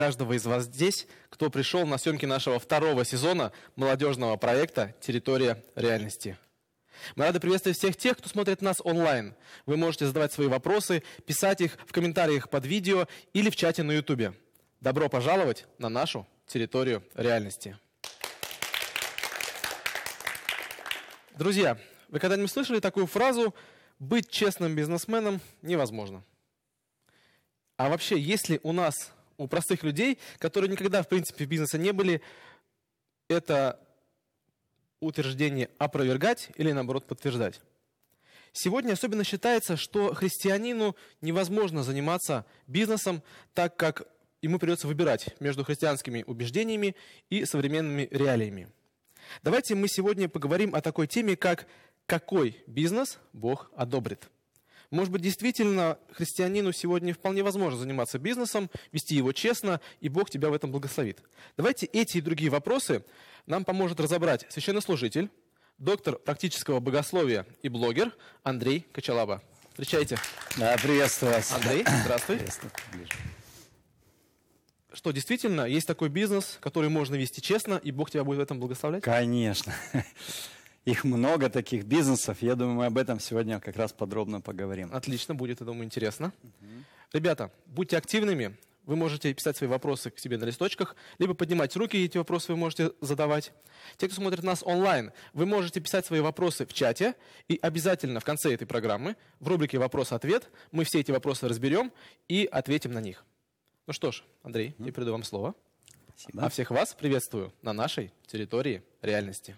Каждого из вас здесь, кто пришел на съемки нашего второго сезона молодежного проекта «Территория реальности». Мы рады приветствовать всех тех, кто смотрит нас онлайн. Вы можете задавать свои вопросы, писать их в комментариях под видео или в чате на YouTube. Добро пожаловать на нашу территорию реальности. Друзья, вы когда-нибудь слышали такую фразу «быть честным бизнесменом невозможно»? А вообще, если у простых людей, которые никогда, в принципе, в бизнесе не были, это утверждение опровергать или, наоборот, подтверждать? Сегодня особенно считается, что христианину невозможно заниматься бизнесом, так как ему придется выбирать между христианскими убеждениями и современными реалиями. Давайте мы сегодня поговорим о такой теме, как «Какой бизнес Бог одобрит?». Может быть, действительно, христианину сегодня вполне возможно заниматься бизнесом, вести его честно, и Бог тебя в этом благословит. Давайте эти и другие вопросы нам поможет разобрать священнослужитель, доктор практического богословия и блогер Андрей Кочалаба. Встречайте. Да, приветствую вас. Андрей, здравствуй. Что, действительно, есть такой бизнес, который можно вести честно, и Бог тебя будет в этом благословлять? Конечно. Их много таких бизнесов. Я думаю, мы об этом сегодня как раз подробно поговорим. Отлично, будет, я думаю, интересно. Ребята, будьте активными. Вы можете писать свои вопросы к себе на листочках, либо поднимать руки, и эти вопросы вы можете задавать. Те, кто смотрит нас онлайн, вы можете писать свои вопросы в чате, и обязательно в конце этой программы, в рубрике «Вопрос-ответ», мы все эти вопросы разберем и ответим на них. Ну что ж, Андрей, я передаю вам слово. Спасибо. А всех вас приветствую на нашей территории реальности.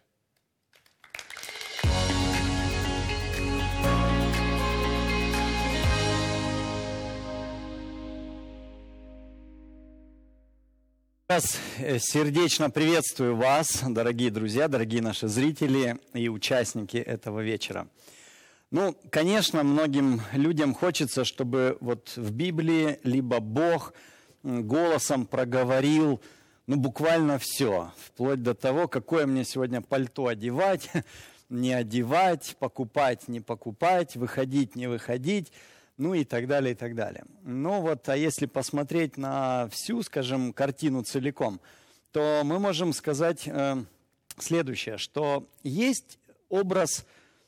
Сердечно приветствую вас, дорогие друзья, дорогие наши зрители и участники этого вечера. Ну, конечно, многим людям хочется, чтобы вот в Библии либо Бог голосом проговорил, ну, буквально все, вплоть до того, какое мне сегодня пальто одевать, не одевать, покупать, не покупать, выходить, не выходить. Ну и так далее, и так далее. Ну вот, а если посмотреть на всю, скажем, картину целиком, то мы можем сказать следующее, что есть образ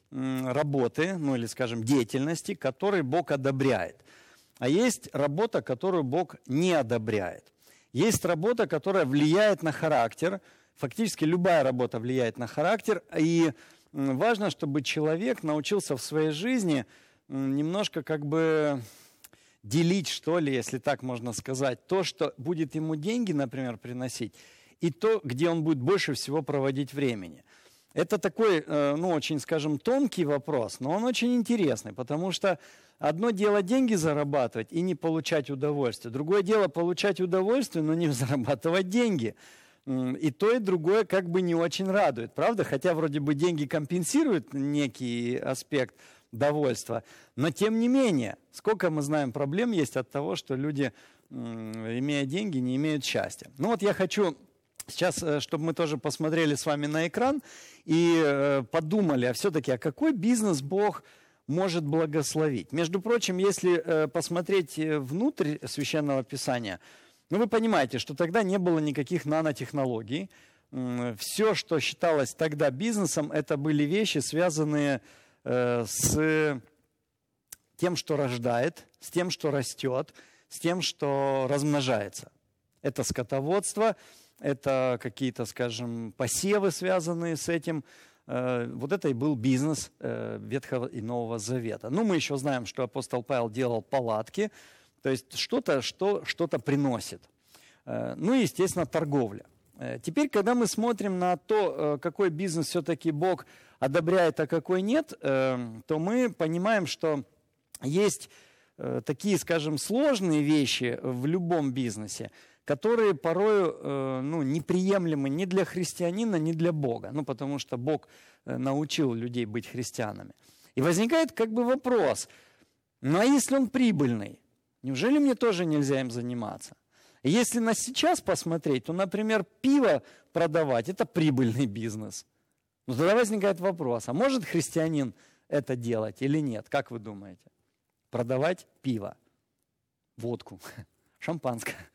работы, ну или, скажем, деятельности, который Бог одобряет. А есть работа, которую Бог не одобряет. Есть работа, которая влияет на характер. Фактически любая работа влияет на характер. И важно, чтобы человек научился в своей жизни немножко как бы делить, что ли, если так можно сказать, то, что будет ему деньги, например, приносить, и то, где он будет больше всего проводить времени. Это такой, ну, очень, скажем, тонкий вопрос, но он очень интересный, потому что одно дело деньги зарабатывать и не получать удовольствие, другое дело получать удовольствие, но не зарабатывать деньги. И то, и другое как бы не очень радует, правда? Хотя вроде бы деньги компенсируют некий аспект довольства. Но тем не менее, сколько мы знаем проблем есть от того, что люди, имея деньги, не имеют счастья. Ну вот я хочу сейчас, чтобы мы тоже посмотрели с вами на экран и подумали, а все-таки, а какой бизнес Бог может благословить? Между прочим, если посмотреть внутрь Священного Писания, ну вы понимаете, что тогда не было никаких нанотехнологий. Все, что считалось тогда бизнесом, это были вещи, связанные с тем, что рождает, с тем, что растет, с тем, что размножается. Это скотоводство, это какие-то, скажем, посевы, связанные с этим. Вот это и был бизнес Ветхого и Нового Завета. Ну, мы еще знаем, что апостол Павел делал палатки, то есть что-то, что-то приносит. Ну и, естественно, торговля. Теперь, когда мы смотрим на то, какой бизнес все-таки Бог одобряет, а какой нет, то мы понимаем, что есть такие, скажем, сложные вещи в любом бизнесе, которые порою неприемлемы ни для христианина, ни для Бога. Ну, потому что Бог научил людей быть христианами. И возникает как бы вопрос, ну а если он прибыльный, неужели мне тоже нельзя им заниматься? Если на сейчас посмотреть, то, например, пиво продавать – это прибыльный бизнес. Но тогда возникает вопрос, а может христианин это делать или нет? Как вы думаете? Продавать пиво, водку, шампанское.